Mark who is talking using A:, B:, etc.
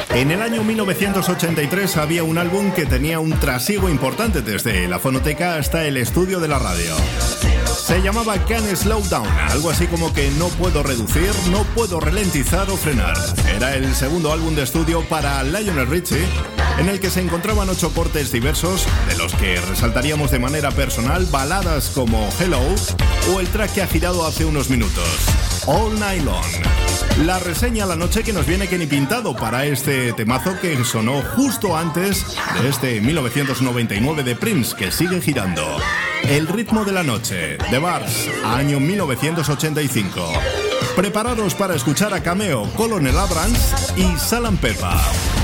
A: En el año 1983 había un álbum que tenía un trasiego importante desde la fonoteca hasta el estudio de la radio. Se llamaba Can't Slow Down, algo así como que no puedo reducir, no puedo ralentizar o frenar. Era el segundo álbum de estudio para Lionel Richie, en el que se encontraban 8 cortes diversos, de los que resaltaríamos de manera personal baladas como Hello o el track que ha girado hace unos minutos, All Night Long. La reseña a la noche que nos viene que ni pintado para este temazo que sonó justo antes de este 1999 de Prince, que sigue girando. El ritmo de la noche, The Bars, año 1985. Preparados para escuchar a Cameo, Colonel Abrams y Salt and Pepper.